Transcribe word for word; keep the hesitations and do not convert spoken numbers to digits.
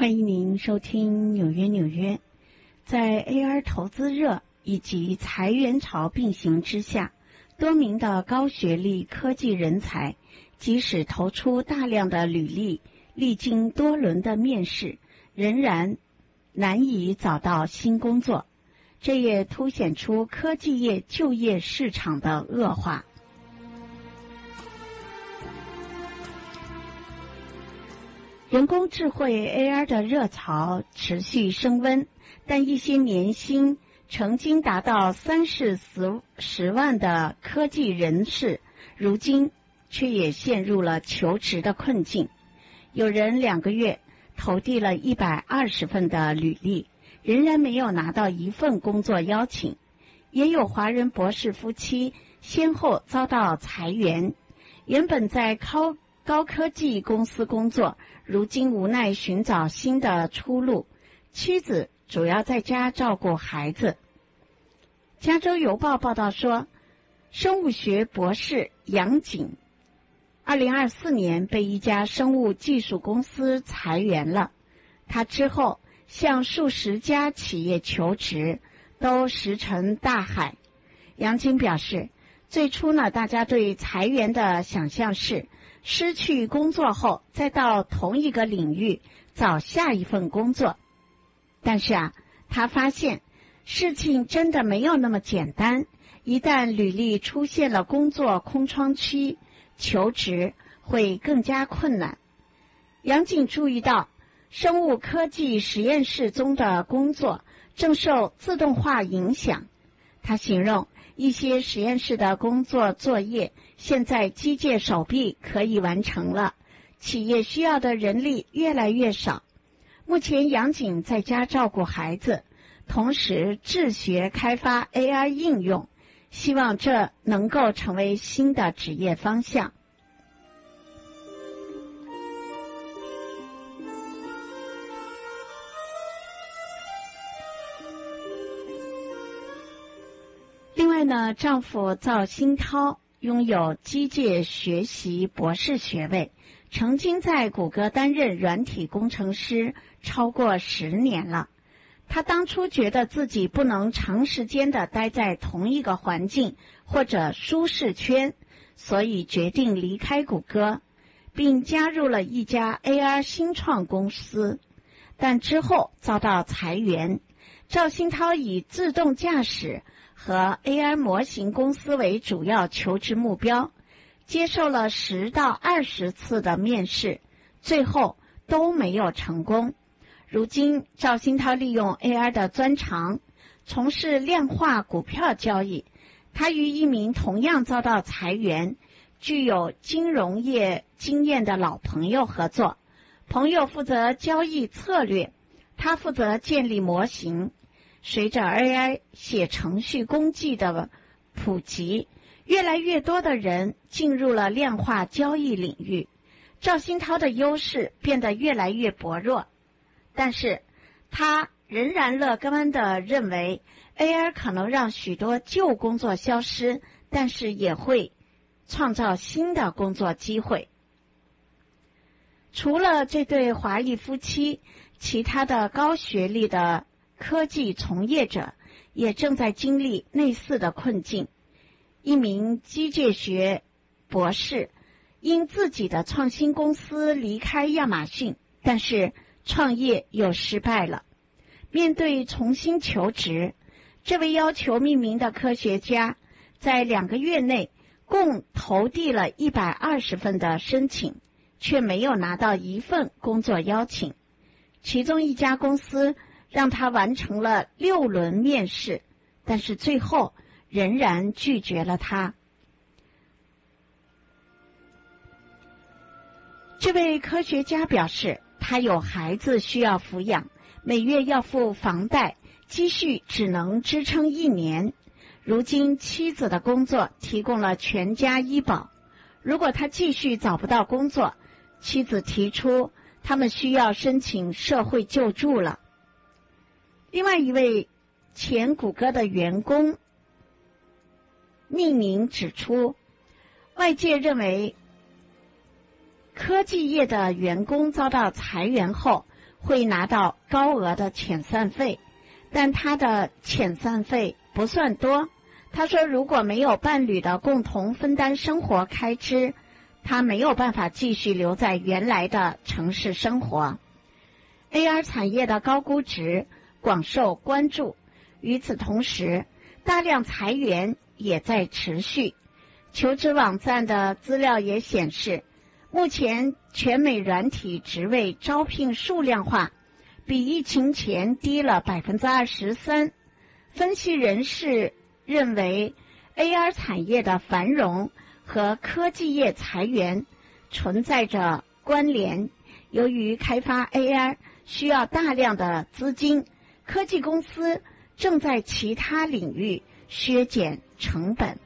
欢迎您收听纽约纽约。在 A R 投资热以及裁员潮并行之下，多名的高学历科技人才即使投出大量的履历，历经多轮的面试，仍然难以找到新工作。这也凸显出科技业就业市场的恶化。人工智慧 A R 的热潮持续升温，但一些年薪曾经达到三四十十万的科技人士，如今却也陷入了求职的困境。有人两个月投递了一百二十份的履历，仍然没有拿到一份工作邀请。也有华人博士夫妻先后遭到裁员，原本在高高科技公司工作，如今无奈寻找新的出路，妻子主要在家照顾孩子。加州邮报报道说，生物学博士杨景二零二四年被一家生物技术公司裁员了，他之后向数十家企业求职，都石沉大海。杨景表示，最初呢，大家对裁员的想象是失去工作后再到同一个领域找下一份工作，但是啊，他发现事情真的没有那么简单。一旦履历出现了工作空窗期，求职会更加困难。杨景注意到，生物科技实验室中的工作正受自动化影响。他形容一些实验室的工作作业现在机械手臂可以完成了，企业需要的人力越来越少。目前杨景在家照顾孩子，同时自学开发 A I 应用，希望这能够成为新的职业方向。另外呢，丈夫赵新涛拥有机械学习博士学位，曾经在谷歌担任软体工程师超过十年了。他当初觉得自己不能长时间的待在同一个环境或者舒适圈，所以决定离开谷歌，并加入了一家 A R 新创公司，但之后遭到裁员。赵新涛以自动驾驶和 A I 模型公司为主要求职目标，接受了十到二十次的面试，最后都没有成功。如今赵新涛利用 A I 的专长，从事量化股票交易。他与一名同样遭到裁员、具有金融业经验的老朋友合作，朋友负责交易策略，他负责建立模型。随着 A I 写程序工具的普及，越来越多的人进入了量化交易领域，赵新涛的优势变得越来越薄弱。但是他仍然乐观地认为 A I 可能让许多旧工作消失，但是也会创造新的工作机会。除了这对华裔夫妻，其他的高学历的科技从业者也正在经历类似的困境。一名机械学博士因自己的创新公司离开亚马逊，但是创业又失败了。面对重新求职，这位要求命名的科学家在两个月内共投递了一百二十份的申请，却没有拿到一份工作邀请。其中一家公司让他完成了六轮面试，但是最后仍然拒绝了他。这位科学家表示，他有孩子需要抚养，每月要付房贷，积蓄只能支撑一年。如今妻子的工作提供了全家医保，如果他继续找不到工作，妻子提出他们需要申请社会救助了。另外一位前谷歌的员工匿名指出，外界认为科技业的员工遭到裁员后会拿到高额的遣散费，但他的遣散费不算多。他说如果没有伴侣的共同分担生活开支，他没有办法继续留在原来的城市生活。 A R 产业的高估值广受关注，与此同时，大量裁员也在持续。求职网站的资料也显示，目前全美软体职位招聘数量化比疫情前低了 百分之二十三。 分析人士认为 A R 产业的繁荣和科技业裁员存在着关联。由于开发 A R 需要大量的资金，科技公司正在其他领域削减成本。